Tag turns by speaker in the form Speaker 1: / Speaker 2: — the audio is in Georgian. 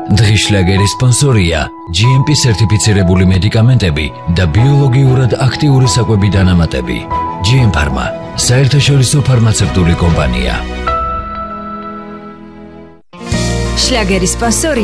Speaker 1: დღის შლაგერის სპონსორია GMP სერტიფიცირებული მედიკამენტები და ბიოლოგიურად აქტიური საკვები დანამატები. GM Pharma, საერთაშორისო ფარმაცევტული კომპანია.
Speaker 2: შლაგერის სპონსორია